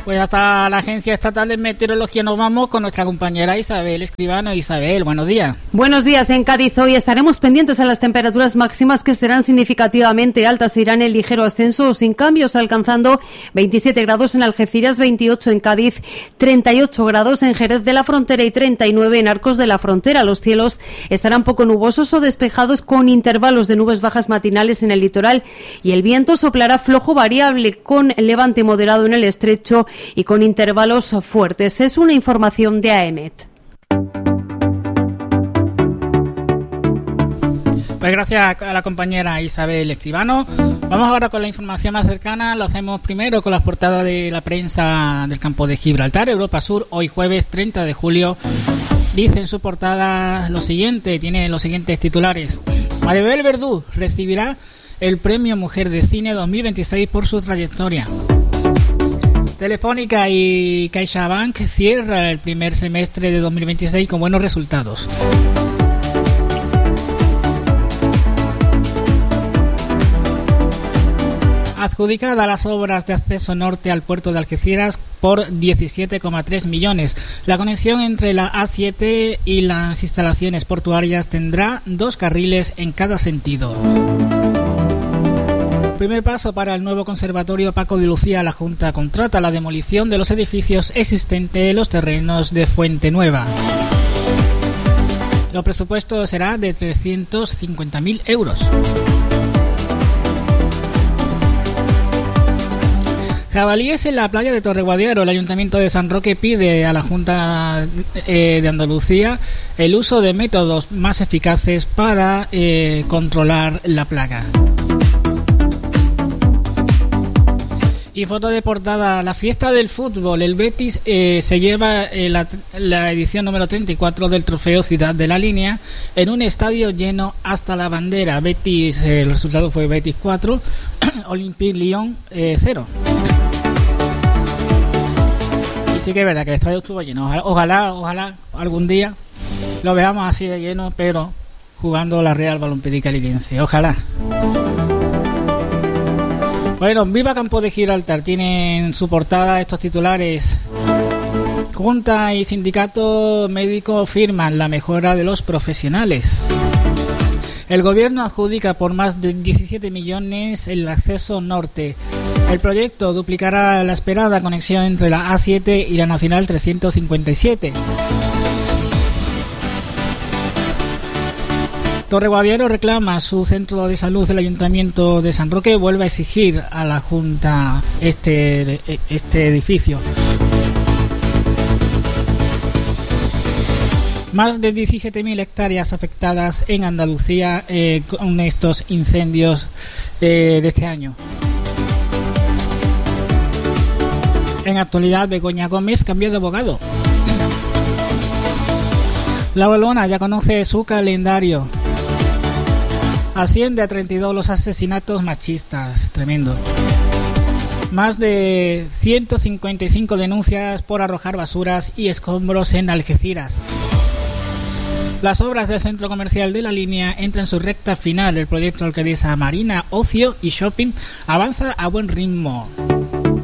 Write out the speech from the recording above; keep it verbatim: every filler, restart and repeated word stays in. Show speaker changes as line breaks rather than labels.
Pues hasta la Agencia Estatal de Meteorología nos vamos con nuestra compañera Isabel Escribano. Isabel, buenos días.
Buenos días. En Cádiz hoy estaremos pendientes a las temperaturas máximas que serán significativamente altas. Se irán en ligero ascenso o sin cambios, alcanzando veintisiete grados en Algeciras, veintiocho en Cádiz, treinta y ocho grados en Jerez de la Frontera y treinta y nueve en Arcos de la Frontera. Los cielos estarán poco nubosos o despejados con intervalos de nubes bajas matinales en el litoral y el viento soplará flojo variable con levante moderado en el estrecho y con intervalos fuertes. Es una información de AEMET.
Pues gracias a la compañera Isabel Escribano. Vamos ahora con la información más cercana. Lo hacemos primero con las portadas de la prensa del campo de Gibraltar. Europa Sur, hoy jueves treinta de julio, dice en su portada lo siguiente, tiene los siguientes titulares. Maribel Verdú recibirá el Premio Mujer de Cine dos mil veintiséis por su trayectoria. Telefónica y CaixaBank cierra el primer semestre de dos mil veintiséis con buenos resultados. Adjudicada las obras de acceso norte al puerto de Algeciras por diecisiete coma tres millones. La conexión entre la A siete y las instalaciones portuarias tendrá dos carriles en cada sentido. Primer paso para el nuevo conservatorio Paco de Lucía. La Junta contrata la demolición de los edificios existentes en los terrenos de Fuente Nueva. Los presupuestos será de trescientos cincuenta mil euros. Jabalíes en la playa de Torreguadiaro. El Ayuntamiento de San Roque pide a la Junta eh, de Andalucía el uso de métodos más eficaces para eh, controlar la plaga. Y foto de portada, la fiesta del fútbol. El Betis eh, se lleva eh, la, la edición número treinta y cuatro del Trofeo Ciudad de la Línea en un estadio lleno hasta la bandera. Betis, eh, el resultado fue Betis cuatro, Olympique Lyon eh, cero. Y sí que es verdad que el estadio estuvo lleno. Ojalá, ojalá, ojalá algún día lo veamos así de lleno, pero jugando la Real Balompédica Liliense. Ojalá. Bueno, Viva Campo de Gibraltar tiene en su portada estos titulares. Junta y sindicato médico firman la mejora de los profesionales. El gobierno adjudica por más de diecisiete millones el acceso norte. El proyecto duplicará la esperada conexión entre la A siete y la Nacional trescientos cincuenta y siete. Torreguadiaro reclama su centro de salud. El Ayuntamiento de San Roque vuelve a exigir a la Junta este, este edificio. Más de diecisiete mil hectáreas afectadas en Andalucía eh, con estos incendios eh, de este año. En actualidad, Begoña Gómez cambió de abogado. La Olona ya conoce su calendario. Asciende a treinta y dos los asesinatos machistas. Tremendo. Más de ciento cincuenta y cinco denuncias por arrojar basuras y escombros en Algeciras. Las obras del centro comercial de la Línea entran en su recta final. El proyecto Alcaldesa Marina, Ocio y Shopping avanza a buen ritmo.